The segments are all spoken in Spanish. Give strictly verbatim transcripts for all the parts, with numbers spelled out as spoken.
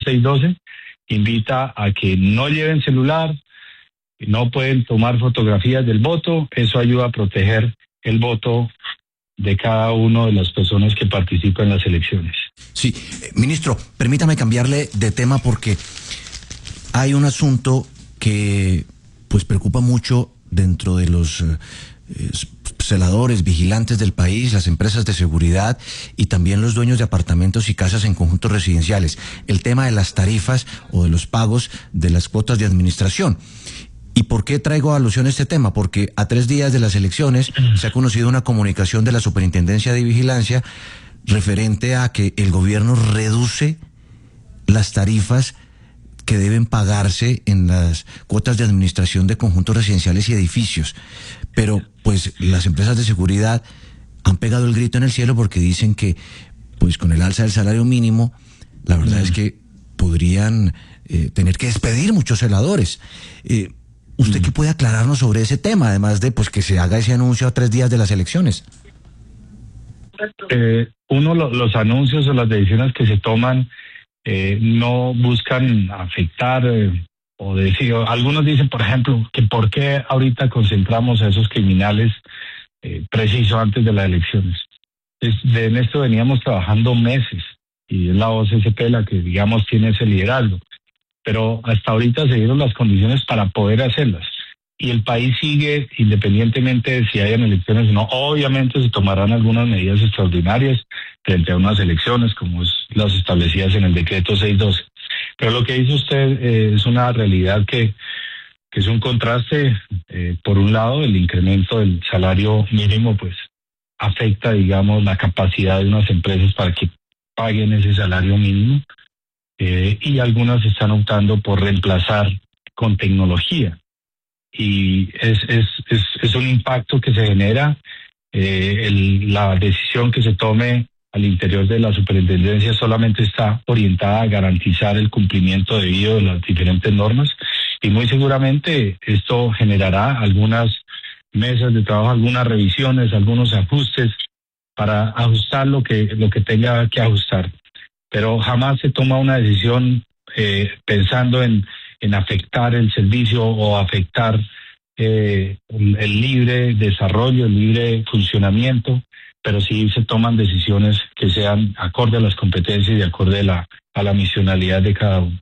seiscientos doce, invita a que no lleven celular, no pueden tomar fotografías del voto. Eso ayuda a proteger el voto de cada una de las personas que participan en las elecciones. Sí, eh, ministro, permítame cambiarle de tema porque hay un asunto que pues preocupa mucho dentro de los eh, celadores, vigilantes del país, las empresas de seguridad y también los dueños de apartamentos y casas en conjuntos residenciales. El tema de las tarifas o de los pagos de las cuotas de administración. ¿Y por qué traigo alusión a este tema? Porque a tres días de las elecciones se ha conocido una comunicación de la Superintendencia de Vigilancia referente a que el gobierno reduce las tarifas que deben pagarse en las cuotas de administración de conjuntos residenciales y edificios. Pero pues las empresas de seguridad han pegado el grito en el cielo porque dicen que pues con el alza del salario mínimo, la verdad mm. es que podrían eh, tener que despedir muchos celadores. Eh, ¿Usted mm. qué puede aclararnos sobre ese tema, además de pues que se haga ese anuncio a tres días de las elecciones? Eh, uno, lo, los anuncios o las decisiones que se toman Eh, no buscan afectar eh, o decir, algunos dicen, por ejemplo, que por qué ahorita concentramos a esos criminales eh, preciso antes de las elecciones. Es, de, en esto veníamos trabajando meses y es la O C S P la que, digamos, tiene ese liderazgo, pero hasta ahorita se dieron las condiciones para poder hacerlas y el país sigue independientemente de si hayan elecciones o no. Obviamente se tomarán algunas medidas extraordinarias frente a unas elecciones como es las establecidas en el decreto seiscientos doce. Pero lo que dice usted eh, es una realidad que, que es un contraste. Eh, por un lado, el incremento del salario mínimo pues afecta, digamos, la capacidad de unas empresas para que paguen ese salario mínimo eh, y algunas están optando por reemplazar con tecnología. Y es, es, es, es un impacto que se genera. Eh, el, la decisión que se tome al interior de la superintendencia solamente está orientada a garantizar el cumplimiento debido de las diferentes normas y muy seguramente esto generará algunas mesas de trabajo, algunas revisiones, algunos ajustes para ajustar lo que, lo que tenga que ajustar. Pero jamás se toma una decisión eh, pensando en en afectar el servicio o afectar eh, el libre desarrollo, el libre funcionamiento, pero sí se toman decisiones que sean acorde a las competencias y acorde a la, a la misionalidad de cada uno.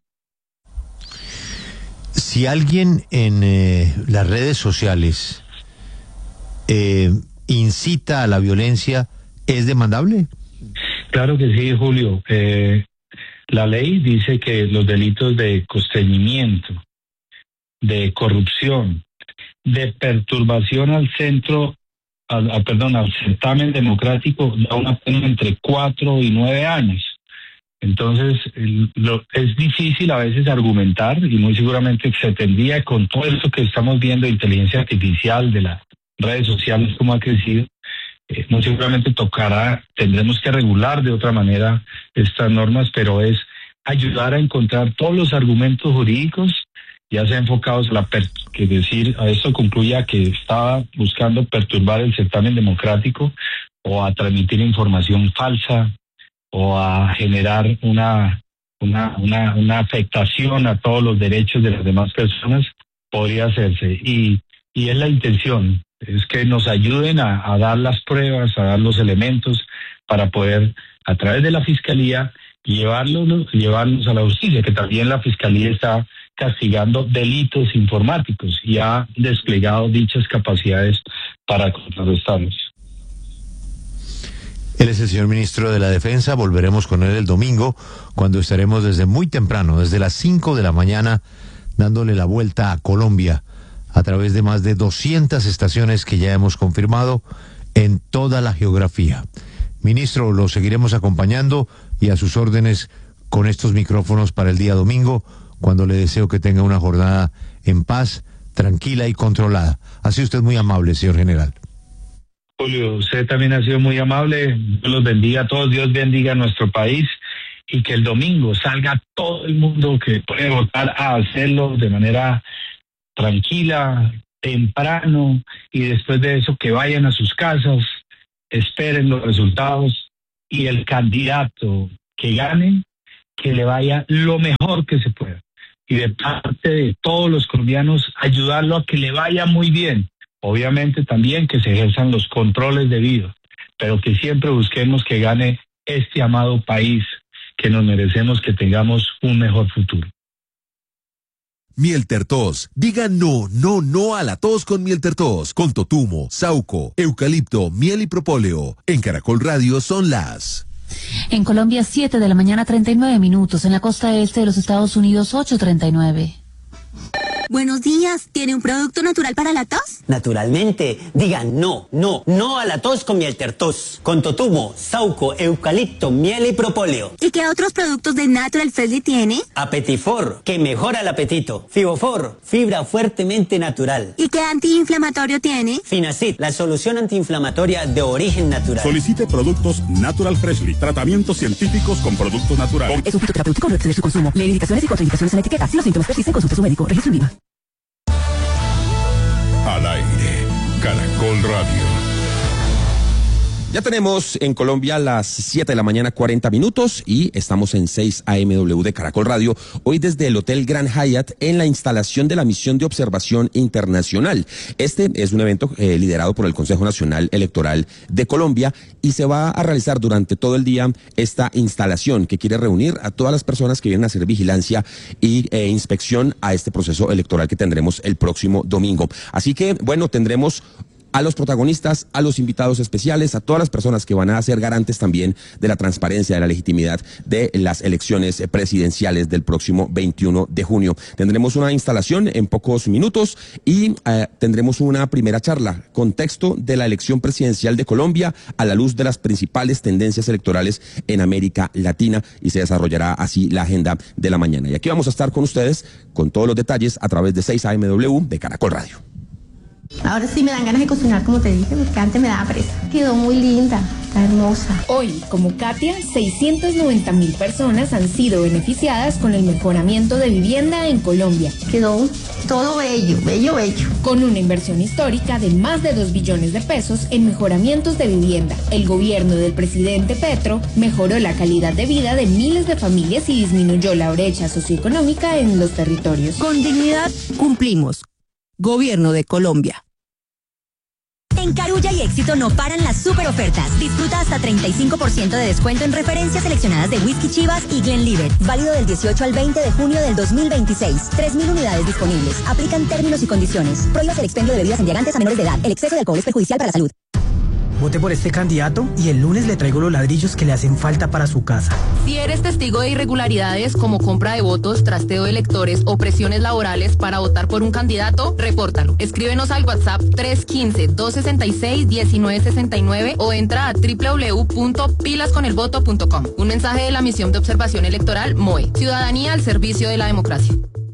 Si alguien en eh, las redes sociales eh, incita a la violencia, ¿es demandable? Claro que sí, Julio. Eh, La ley dice que los delitos de constreñimiento, de corrupción, de perturbación al centro, al, a, perdón, al certamen democrático da una pena entre cuatro y nueve años. Entonces, el, lo, es difícil a veces argumentar y muy seguramente se tendría con todo esto que estamos viendo de inteligencia artificial, de las redes sociales, cómo ha crecido. Eh, muy seguramente tocará, tendremos que regular de otra manera estas normas, pero es ayudar a encontrar todos los argumentos jurídicos, ya sea enfocados a la per que decir, a esto concluya que estaba buscando perturbar el certamen democrático o a transmitir información falsa o a generar una, una, una, una afectación a todos los derechos de las demás personas, podría hacerse. Y, y es la intención. Es que nos ayuden a, a dar las pruebas, a dar los elementos para poder, a través de la Fiscalía, llevarlos, llevarlos a la justicia, que también la Fiscalía está castigando delitos informáticos y ha desplegado dichas capacidades para contrarrestarlos. Él es el señor ministro de la Defensa. Volveremos con él el domingo, cuando estaremos desde muy temprano, desde las cinco de la mañana, dándole la vuelta a Colombia, a través de más de doscientas estaciones que ya hemos confirmado en toda la geografía. Ministro, lo seguiremos acompañando y a sus órdenes con estos micrófonos para el día domingo, cuando le deseo que tenga una jornada en paz, tranquila y controlada. Ha sido usted muy amable, señor general. Julio, usted también ha sido muy amable. Dios los bendiga a todos, Dios bendiga a nuestro país y que el domingo salga todo el mundo que puede votar a hacerlo de manera tranquila, temprano, y después de eso que vayan a sus casas, esperen los resultados y el candidato que gane que le vaya lo mejor que se pueda. Y de parte de todos los colombianos, ayudarlo a que le vaya muy bien. Obviamente también que se ejerzan los controles debidos, pero que siempre busquemos que gane este amado país, que nos merecemos que tengamos un mejor futuro. Miel Tertos. Diga no, no, no a la tos con Miel Tertos. Con totumo, sauco, eucalipto, miel y propóleo. En Caracol Radio son las... En Colombia, siete de la mañana, treinta y nueve minutos. En la costa este de los Estados Unidos, ocho treinta y nueve. Buenos días, ¿tiene un producto natural para la tos? Naturalmente, digan no, no, no a la tos con Miel Tertos, con totumo, sauco, eucalipto, miel y propóleo. ¿Y qué otros productos de Natural Freshly tiene? Apetifor, que mejora el apetito. Fibofor, fibra fuertemente natural. ¿Y qué antiinflamatorio tiene? Finacid, la solución antiinflamatoria de origen natural. Solicite productos Natural Freshly, tratamientos científicos con productos naturales. Es un fitoterapéutico, no exceder su consumo. Lee indicaciones y contraindicaciones en la etiqueta. Si los síntomas persisten, consulte a su médico. Registro INVIMA. Al aire, Caracol Radio. Ya tenemos en Colombia las siete de la mañana, cuarenta minutos, y estamos en seis A M W de Caracol Radio, hoy desde el Hotel Grand Hyatt en la instalación de la Misión de Observación Internacional. Este es un evento eh, liderado por el Consejo Nacional Electoral de Colombia y se va a realizar durante todo el día esta instalación que quiere reunir a todas las personas que vienen a hacer vigilancia y eh, inspección a este proceso electoral que tendremos el próximo domingo. Así que, bueno, tendremos a los protagonistas, a los invitados especiales, a todas las personas que van a ser garantes también de la transparencia, de la legitimidad de las elecciones presidenciales del próximo veintiuno de junio. Tendremos una instalación en pocos minutos y eh, tendremos una primera charla, contexto de la elección presidencial de Colombia a la luz de las principales tendencias electorales en América Latina, y se desarrollará así la agenda de la mañana. Y aquí vamos a estar con ustedes con todos los detalles a través de seis A M W de Caracol Radio. Ahora sí me dan ganas de cocinar, como te dije, porque antes me daba presa. Quedó muy linda, está hermosa. Hoy, como Katia, seiscientas noventa mil personas han sido beneficiadas con el mejoramiento de vivienda en Colombia. Quedó todo bello, bello, bello. Con una inversión histórica de más de dos billones de pesos en mejoramientos de vivienda, el gobierno del presidente Petro mejoró la calidad de vida de miles de familias y disminuyó la brecha socioeconómica en los territorios. Con dignidad cumplimos. Gobierno de Colombia. En Carulla y Éxito no paran las super ofertas. Disfruta hasta treinta y cinco por ciento de descuento en referencias seleccionadas de Whisky Chivas y Glenlivet. Válido del dieciocho al veinte de junio del dos mil veintiséis. tres mil unidades disponibles. Aplican términos y condiciones. Prohíbas el expendio de bebidas embriagantes a menores de edad. El exceso de alcohol es perjudicial para la salud. Vote por este candidato y el lunes le traigo los ladrillos que le hacen falta para su casa. Si eres testigo de irregularidades como compra de votos, trasteo de electores o presiones laborales para votar por un candidato, repórtalo. Escríbenos al WhatsApp tres uno cinco, dos seis seis, uno nueve seis nueve o entra a doble u doble u doble u punto pilas con el voto punto com. Un mensaje de la Misión de Observación Electoral M O E. Ciudadanía al servicio de la democracia.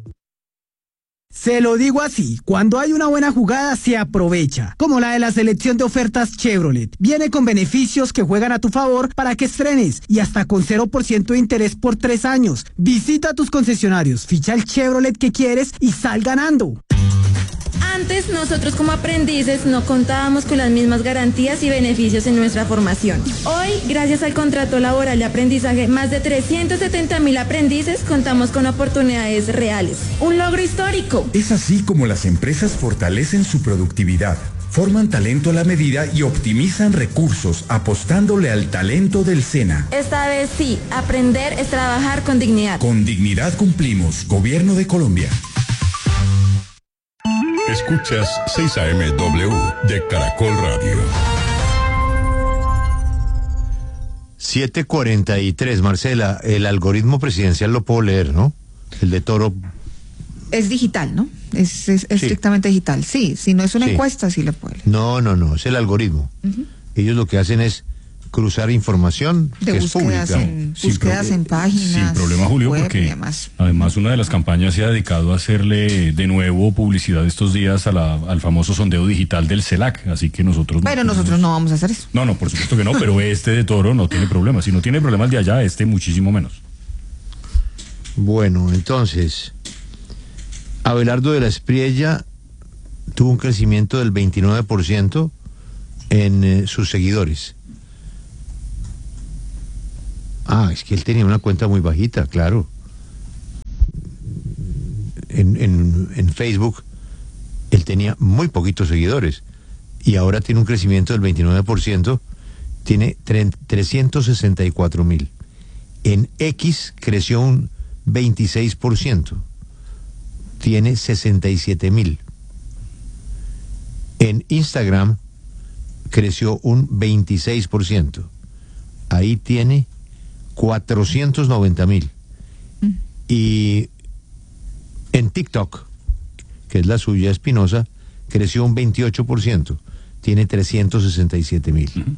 Se lo digo así, cuando hay una buena jugada se aprovecha, como la de la selección de ofertas Chevrolet. Viene con beneficios que juegan a tu favor para que estrenes y hasta con cero por ciento de interés por tres años. Visita tus concesionarios, ficha el Chevrolet que quieres y sal ganando. Antes, nosotros como aprendices no contábamos con las mismas garantías y beneficios en nuestra formación. Hoy, gracias al contrato laboral de aprendizaje, más de trescientos setenta mil aprendices contamos con oportunidades reales. Un logro histórico. Es así como las empresas fortalecen su productividad, forman talento a la medida y optimizan recursos apostándole al talento del SENA. Esta vez sí, aprender es trabajar con dignidad. Con dignidad cumplimos, Gobierno de Colombia. Escuchas seis A M W de Caracol Radio. siete cuarenta y tres, Marcela, el algoritmo presidencial lo puedo leer, ¿no? El de Toro. Es digital, ¿no? Es, es estrictamente sí. digital. Sí, si no es una sí. encuesta, sí lo puede leer. No, no, no, es el algoritmo. Uh-huh. Ellos lo que hacen es cruzar información de que búsquedas, es pública. En, búsquedas en páginas. Sin problema, Julio, web, porque además una de las campañas se ha dedicado a hacerle de nuevo publicidad estos días a la, al famoso sondeo digital del CELAC, así que nosotros... Pero no nosotros tenemos... no vamos a hacer eso. No, no, por supuesto que no, pero este de Toro no tiene problemas. Si no tiene problemas de allá, este muchísimo menos. Bueno, entonces, Abelardo de la Espriella tuvo un crecimiento del veintinueve por ciento en eh, sus seguidores. Ah, es que él tenía una cuenta muy bajita, claro. En, en, en Facebook, él tenía muy poquitos seguidores y ahora tiene un crecimiento del veintinueve por ciento, tiene trescientos sesenta y cuatro mil. En X creció un veintiséis por ciento, tiene sesenta y siete mil. En Instagram creció un veintiséis por ciento, ahí tiene cuatrocientos noventa mil. Mm. Y en TikTok, que es la suya, Espinosa, creció un veintiocho por ciento, tiene trescientos sesenta y siete mil. Uh-huh.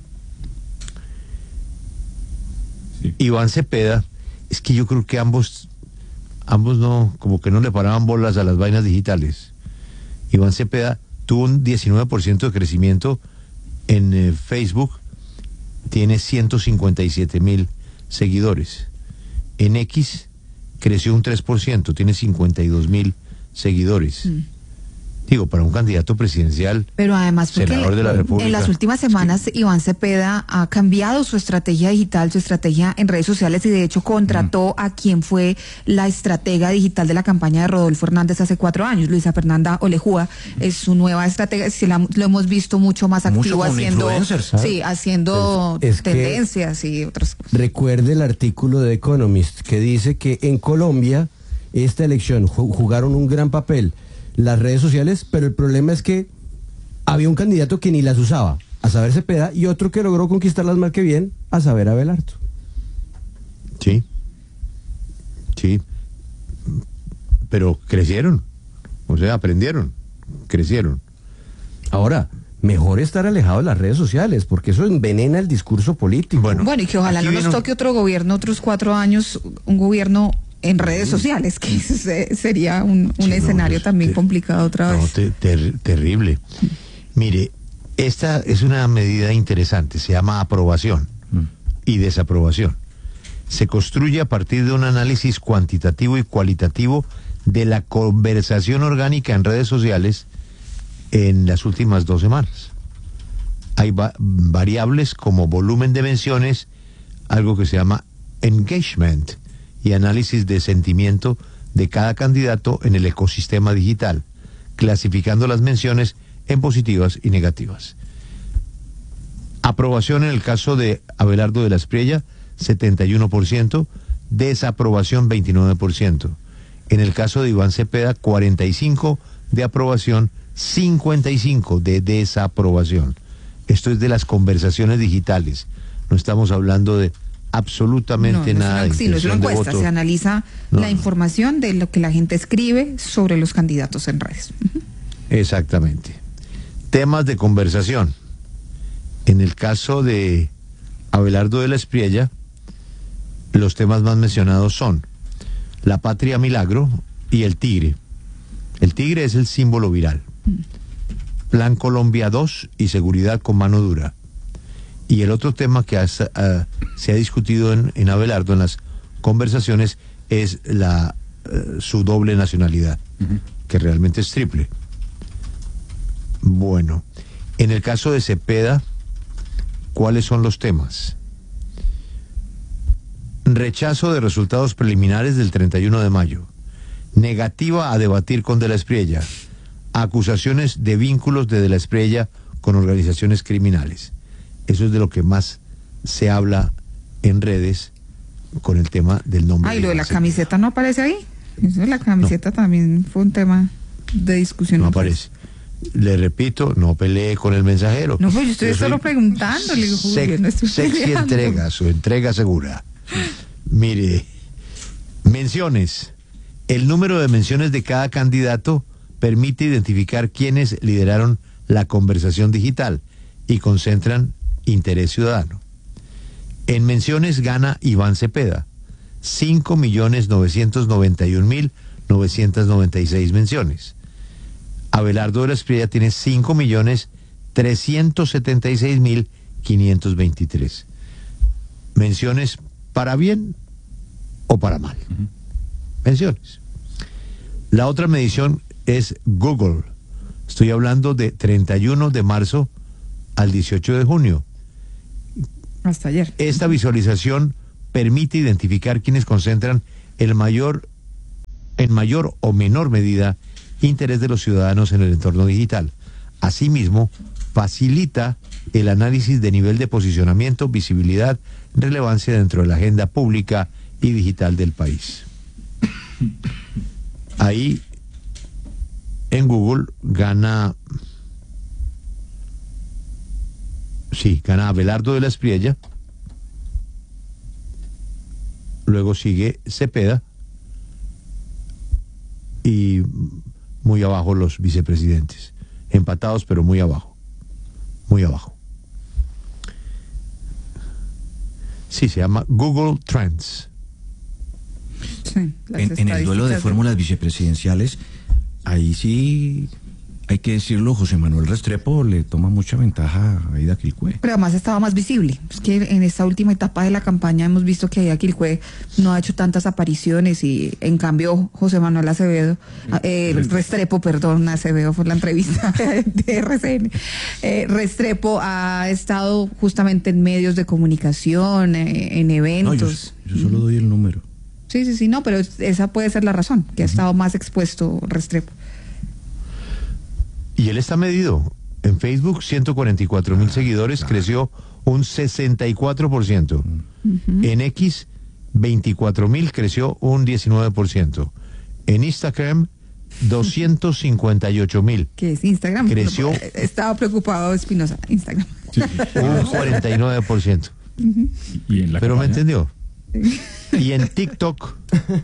Sí. Iván Cepeda, es que yo creo que ambos, ambos no, como que no le paraban bolas a las vainas digitales. Iván Cepeda tuvo un diecinueve por ciento de crecimiento en eh, Facebook, tiene ciento cincuenta y siete mil seguidores. En X creció un tres por ciento, tiene cincuenta y dos mil seguidores. Mm. Digo, para un candidato presidencial, pero además porque senador de la República. En las últimas semanas, sí. Iván Cepeda ha cambiado su estrategia digital, su estrategia en redes sociales, y de hecho contrató mm. a quien fue la estratega digital de la campaña de Rodolfo Hernández hace cuatro años, Luisa Fernanda Olejúa, mm. es su nueva estratega. Sí, la, lo hemos visto mucho más activo, mucho haciendo, sí, haciendo es, es tendencias y otras cosas. Recuerde el artículo de Economist que dice que en Colombia esta elección jugaron un gran papel las redes sociales, pero el problema es que había un candidato que ni las usaba, a saber Cepeda, y otro que logró conquistarlas mal que bien, a saber Abelardo. Sí, sí, pero crecieron, o sea, aprendieron, crecieron. Ahora, mejor estar alejado de las redes sociales, porque eso envenena el discurso político. Bueno, bueno y que ojalá no nos toque otro gobierno, otros cuatro años, un gobierno en redes sociales, que ese sería un, un sí, escenario no, también ter, complicado otra vez. No, ter, ter, terrible. Mire, esta es una medida interesante, se llama aprobación mm. y desaprobación. Se construye a partir de un análisis cuantitativo y cualitativo de la conversación orgánica en redes sociales en las últimas dos semanas. Hay va variables como volumen de menciones, algo que se llama engagement, y análisis de sentimiento de cada candidato en el ecosistema digital, clasificando las menciones en positivas y negativas. Aprobación en el caso de Abelardo de la Espriella, setenta y uno por ciento, desaprobación veintinueve por ciento. En el caso de Iván Cepeda, cuarenta y cinco por ciento de aprobación, cincuenta y cinco por ciento de desaprobación. Esto es de las conversaciones digitales, no estamos hablando de absolutamente no, no nada. Es una, sí, no es una encuesta, se analiza no, la información de lo que la gente escribe sobre los candidatos en redes. Uh-huh. Exactamente. Temas de conversación. En el caso de Abelardo de la Espriella, los temas más mencionados son la patria milagro y el tigre. El tigre es el símbolo viral. Uh-huh. Plan Colombia dos y seguridad con mano dura. Y el otro tema que has, uh, se ha discutido en, en Abelardo en las conversaciones es la uh, su doble nacionalidad, uh-huh. que realmente es triple. Bueno, en el caso de Cepeda, ¿cuáles son los temas? Rechazo de resultados preliminares del treinta y uno de mayo. Negativa a debatir con De la Espriella. Acusaciones de vínculos de De la Espriella con organizaciones criminales. Eso es de lo que más se habla en redes con el tema del nombre. Ay, lo de la camiseta no aparece ahí. Eso de la camiseta no. También fue un tema de discusión. No aparece. Le repito, no pelee con el mensajero. No, pues yo estoy yo solo preguntando. Le digo, Julio, no estoy sexy entrega, su entrega segura. Mire, menciones. El número de menciones de cada candidato permite identificar quiénes lideraron la conversación digital y concentran interés ciudadano. En menciones gana Iván Cepeda, cinco millones novecientos noventa y un mil novecientos noventa y seis menciones. Abelardo de la Espriella tiene cinco millones trescientos setenta y seis mil quinientos veintitrés. Menciones para bien o para mal. Uh-huh. Menciones. La otra medición es Google. Estoy hablando de treinta y uno de marzo al dieciocho de junio. Hasta ayer. Esta visualización permite identificar quienes concentran el mayor, en mayor o menor medida, interés de los ciudadanos en el entorno digital. Asimismo, facilita el análisis de nivel de posicionamiento, visibilidad, relevancia dentro de la agenda pública y digital del país. Ahí, en Google, gana, sí, gana Abelardo de la Espriella, luego sigue Cepeda y muy abajo los vicepresidentes, empatados pero muy abajo, muy abajo. Sí, se llama Google Trends. Sí, en, en el duelo de fórmulas vicepresidenciales, ahí sí, hay que decirlo, José Manuel Restrepo le toma mucha ventaja a Aida Quilpué. Pero además estaba más visible. Es que en esta última etapa de la campaña hemos visto que Aida Quilpué no ha hecho tantas apariciones y en cambio José Manuel Acevedo, eh, Restrepo, perdón, Acevedo fue la entrevista de R C N. Eh, Restrepo ha estado justamente en medios de comunicación, eh, en eventos. No, yo, yo solo doy el número. Sí, sí, sí, no, pero esa puede ser la razón, que ha estado más expuesto Restrepo. Y él está medido. En Facebook, ciento cuarenta y cuatro mil seguidores, claro. Creció un sesenta y cuatro por ciento. Uh-huh. En X, veinticuatro mil, creció un diecinueve por ciento. En Instagram, doscientos cincuenta y ocho mil. ¿Qué es Instagram? Creció. No, estaba preocupado Espinosa. Instagram. Sí, un cuarenta y nueve por ciento. Uh-huh. ¿Y en la Pero campaña? Me entendió. Sí. Y en TikTok,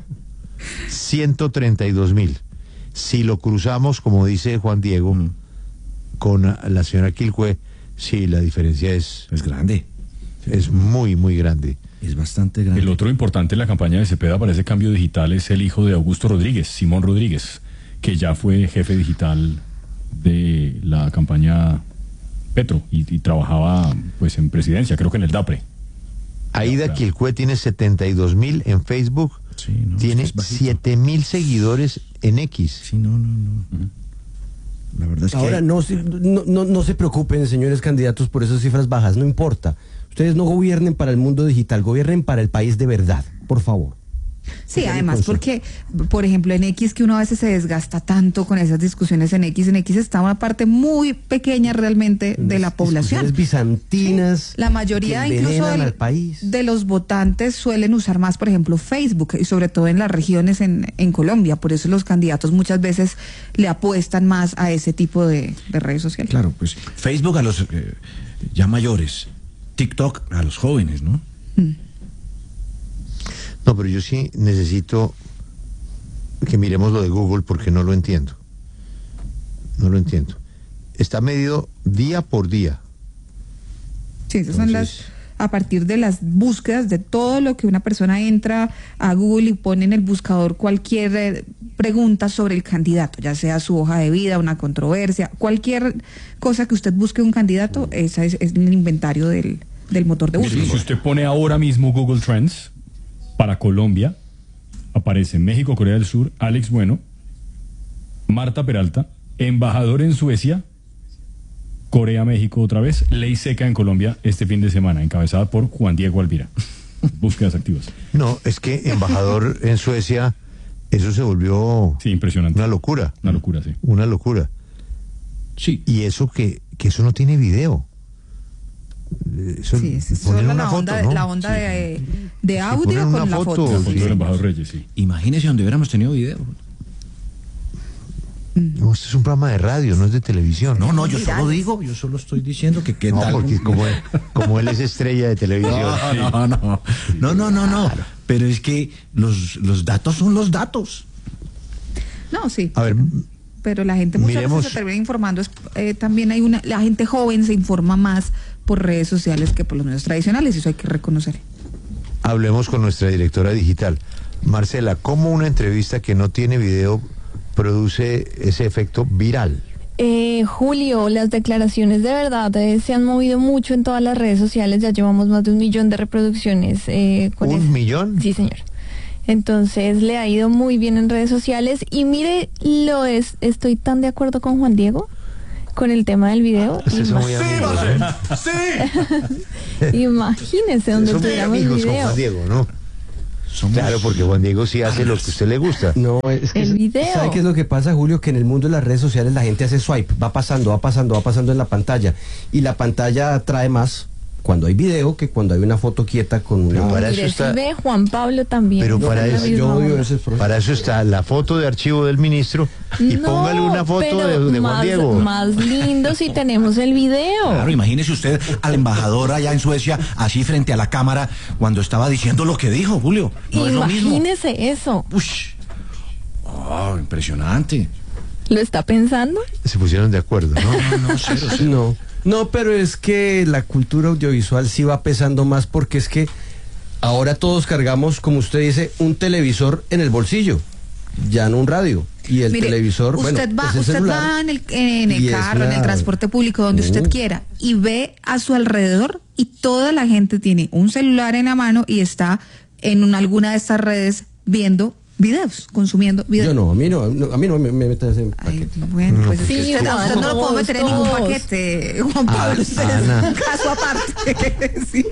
ciento treinta y dos mil. Si lo cruzamos, como dice Juan Diego, mm. con la señora Quilpué, sí, la diferencia es... Es grande. Es muy, muy grande. Es bastante grande. El otro importante en la campaña de Cepeda para ese cambio digital es el hijo de Augusto Rodríguez, Simón Rodríguez, que ya fue jefe digital de la campaña Petro y, y trabajaba pues en presidencia, creo que en el DAPRE. Aida Quilpué tiene setenta y dos mil en Facebook, sí, no, tiene siete mil seguidores en X. Sí, no, no, no. Uh-huh. La verdad es Ahora, que... no, no, no, no se preocupen, señores candidatos, por esas cifras bajas, no importa. Ustedes no gobiernen para el mundo digital, gobiernen para el país de verdad, por favor. Sí, además porque, por ejemplo, en X, que uno a veces se desgasta tanto con esas discusiones en X, en X está una parte muy pequeña realmente de la población. Bizantinas. Sí. La mayoría incluso del, de los votantes suelen usar más, por ejemplo, Facebook, y sobre todo en las regiones en, en Colombia. Por eso los candidatos muchas veces le apuestan más a ese tipo de, de redes sociales. Claro, pues Facebook a los eh, ya mayores, TikTok a los jóvenes, ¿no? Mm. No, pero yo sí necesito que miremos lo de Google porque no lo entiendo. No lo entiendo. Está medido día por día. Sí, esas son las, a partir de las búsquedas de todo lo que una persona entra a Google y pone en el buscador cualquier eh, pregunta sobre el candidato, ya sea su hoja de vida, una controversia, cualquier cosa que usted busque un candidato, esa es, es el inventario del, del motor de búsqueda. Si usted pone ahora mismo Google Trends, para Colombia aparece México, Corea del Sur, Alex Bueno, Marta Peralta, embajador en Suecia, Corea, México otra vez, ley seca en Colombia este fin de semana, encabezada por Juan Diego Alvira. Búsquedas activas. No, es que embajador en Suecia, eso se volvió... Sí, impresionante. Una locura. Una locura, sí. Una locura. Sí. Y eso que, que eso no tiene video. Eso, sí, es solo la, foto, onda, ¿no? la onda sí. de, de audio sí, con la foto. La foto del embajador Reyes, sí. Imagínese donde hubiéramos tenido video. No, este es un programa de radio, no es de televisión. No, no, yo solo digo, yo solo estoy diciendo que qué no, tal. Porque como él, como él es estrella de televisión. No, no, no, no, no, no, no, no. Claro. Pero es que los, los datos son los datos. No, sí. A ver, pero la gente muchas miremos, veces se termina informando. Eh, también hay una, la gente joven se informa más por redes sociales que por los medios tradicionales, eso hay que reconocer. Hablemos con nuestra directora digital. Marcela, ¿cómo una entrevista que no tiene video produce ese efecto viral? Eh, Julio, las declaraciones de verdad eh, se han movido mucho en todas las redes sociales, ya llevamos más de un millón de reproducciones. Eh, con ¿Un ese... millón? Sí, señor. Entonces le ha ido muy bien en redes sociales y mire, lo es, estoy tan de acuerdo con Juan Diego. con el tema del video. Ustedes son muy amigos, ¿eh? ¡Sí! Imagínese donde son tuviéramos muy amigos video. con Juan Diego, ¿no? Somos... Claro, porque Juan Diego sí hace lo que a usted le gusta. No, es que el video. ¿sabe qué es lo que pasa, Julio? Que en el mundo de las redes sociales la gente hace swipe, va pasando, va pasando, va pasando en la pantalla. Y la pantalla atrae más cuando hay video que cuando hay una foto quieta con una... Para Mire, eso está... si ve Juan Pablo también. Pero para eso, yo odio ese para eso está la foto de archivo del ministro y no, póngale una foto de, de más, Juan Diego. Más lindo si tenemos el video. Claro, imagínese usted al embajador allá en Suecia, así frente a la cámara, cuando estaba diciendo lo que dijo, Julio. No es lo mismo. Imagínese eso. Ush. Oh, impresionante. ¿Lo está pensando? Se pusieron de acuerdo, ¿no? No, no, cero, cero. No, no, pero es que la cultura audiovisual sí va pesando más porque es que ahora todos cargamos, como usted dice, un televisor en el bolsillo, ya no un radio. Y el Mire, televisor, usted bueno, va, es el usted celular, va en el, en el y es carro, en la- el transporte público, donde Uh. usted quiera, y ve a su alrededor y toda la gente tiene un celular en la mano y está en una- alguna de estas redes viendo videos, consumiendo videos. Yo no, a mí no, no, a mí no me, me metas en Ay, paquete. bueno, pues Sí, sí, usted, todos, usted no lo puedo meter en ningún todos. paquete, Juan Ah, Pablo, usted es Ana. un caso aparte. Sí.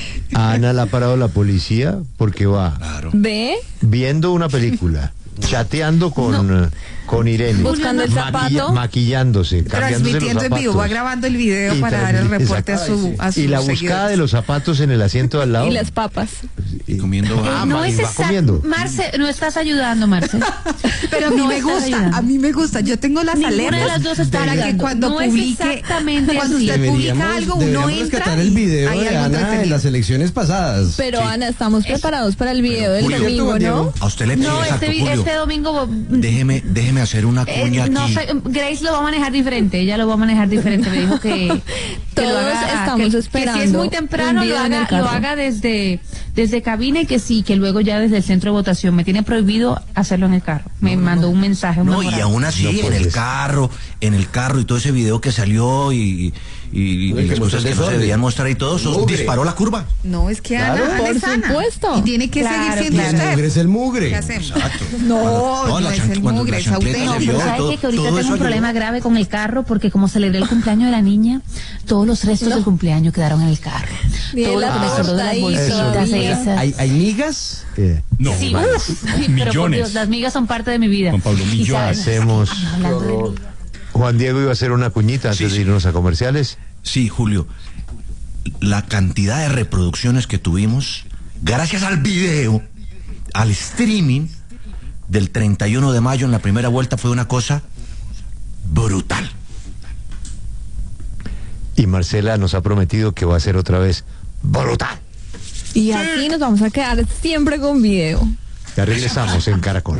A Ana la ha parado la policía porque va Claro. ¿Ve? viendo una película, chateando con, eh, con Irene, Buscando el zapato. maquillándose, cambiándose los Transmitiendo en vivo, zapatos. va grabando el video Y para dar el transmite- reporte a su, a sus Y la buscada seguidores. de los zapatos en el asiento de al lado. Y las papas. Y comiendo. Ah, no ma- es y va exacto. comiendo. Marce, no estás ayudando, Marce. Pero a mí No me estás gusta, ayudando. a mí me gusta. Yo tengo las Ninguna alertas de las dos está para que ayudando. cuando No es publique, exactamente cuando así. usted publica algo, uno deberíamos entra rescatar y el video hay de algo Ana en entretenido. las elecciones pasadas. Pero Ana, estamos preparados para el video del Julio, domingo, Juan ¿no? Diego. A usted le pide, No, exacto, este, vi- Julio. este domingo Déjeme, déjeme hacer una eh, cuña no aquí. sé, Grace lo va a manejar diferente, ella lo va a manejar diferente, me dijo que, que lo Todos haga, estamos que, que esperando si es muy un temprano lo video en el haga, carro. lo haga desde, desde cabina y que sí, que luego ya desde el centro de votación. Me tiene prohibido hacerlo en el carro. Me mandó un mensaje. un No, y memorando. aún así, No en puedes. el carro, en el carro y todo ese video que salió y, y, y No, y las que cosas mostró que no se desorden. debían mostrar y todo, eso Mugre. disparó la curva. No, es que Claro, Ana, Ana por es Ana. supuesto. Y tiene que Claro, seguir siendo claro. El mugre usted. es el mugre. ¿Qué hacemos? Exacto. No, Cuando- no la es chan- el cuando mugre, la es chancleta auténtico. se No, vio, pero ¿sabe todo- qué? Que ahorita todo tengo eso un ayudó. problema grave con el carro porque como celebré el cumpleaños de la niña, todos los restos del cumpleaños quedaron en el carro. Y Todo la lo que me sobró de las torta ahí bolsitas todavía. esas. ¿Hay, hay migas? Eh, No, Sí, vale. uf, sí, pero por Millones. Dios, las migas son parte de mi vida. Juan Pablo, Y millones. sabes, hacemos. hablando de migas. Juan Diego iba a hacer una cuñita antes Sí, de sí. irnos a comerciales. Sí, Julio. La cantidad de reproducciones que tuvimos, gracias al video, al streaming del treinta y uno de mayo en la primera vuelta, fue una cosa brutal. Y Marcela nos ha prometido que va a ser otra vez brutal. Y aquí nos vamos a quedar siempre con video. Ya regresamos en Caracol.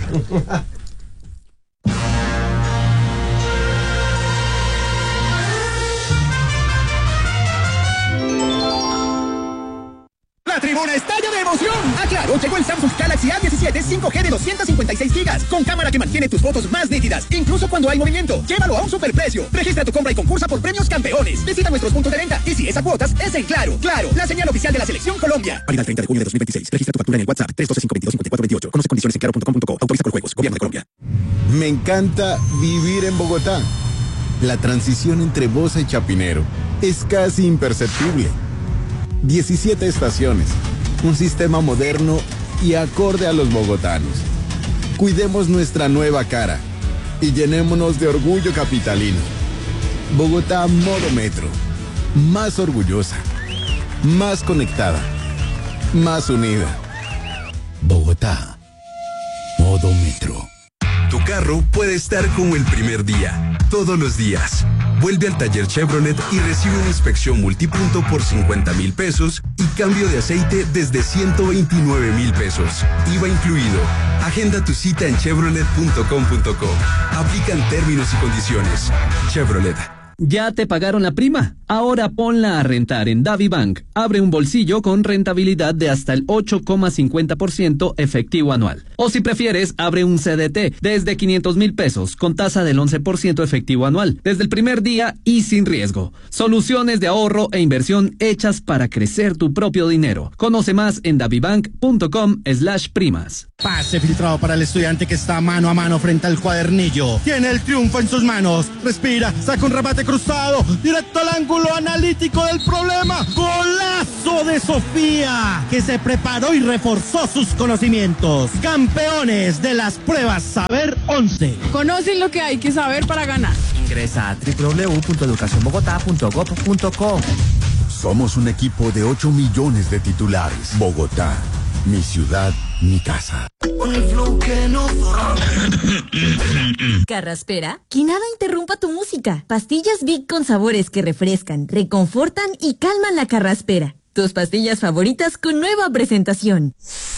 La tribuna estalla de emoción. Ah, claro, llegó el Samsung Galaxy A diecisiete cinco G de doscientos cincuenta y seis gigas, con cámara que mantiene tus fotos más nítidas, incluso cuando hay movimiento. Llévalo a un superprecio. Registra tu compra y concursa por premios campeones. Visita nuestros puntos de venta y si es a cuotas, es en Claro. Claro, la señal oficial de la Selección Colombia. Válida el treinta de junio de dos mil veintiséis. Registra tu factura en el WhatsApp tres uno dos cinco dos dos cinco cuatro dos ocho. Conoce condiciones en claro punto com punto co. Autoriza con juegos. Gobierno de Colombia. Me encanta vivir en Bogotá. La transición entre Bosa y Chapinero es casi imperceptible. diecisiete estaciones, un sistema moderno y acorde a los bogotanos. Cuidemos nuestra nueva cara y llenémonos de orgullo capitalino. Bogotá modo metro, más orgullosa, más conectada, más unida. Bogotá, modo metro. Tu carro puede estar como el primer día, todos los días. Vuelve al taller Chevrolet y recibe una inspección multipunto por cincuenta mil pesos y cambio de aceite desde ciento veintinueve mil pesos. I V A incluido. Agenda tu cita en chevrolet punto com punto co. Aplican términos y condiciones. Chevrolet. ¿Ya te pagaron la prima? Ahora ponla a rentar en DaviBank. Abre un bolsillo con rentabilidad de hasta el ocho coma cincuenta por ciento efectivo anual. O si prefieres, abre un C D T desde quinientos mil pesos con tasa del once por ciento efectivo anual, desde el primer día y sin riesgo. Soluciones de ahorro e inversión hechas para crecer tu propio dinero. Conoce más en davibank punto com slash primas. Pase filtrado para el estudiante que está mano a mano frente al cuadernillo. Tiene el triunfo en sus manos. Respira, saca un remate cruzado, directo al ángulo analítico del problema. Golazo de Sofía, que se preparó y reforzó sus conocimientos. Campeones de las pruebas Saber once. Conocen lo que hay que saber para ganar. Ingresa a doble u doble u doble u punto educación bogotá punto gob punto co. Somos un equipo de ocho millones de titulares. Bogotá, mi ciudad, mi casa. Carraspera, que nada interrumpa tu música. Pastillas Big con sabores que refrescan, reconfortan y calman la carraspera. Tus pastillas favoritas con nueva presentación.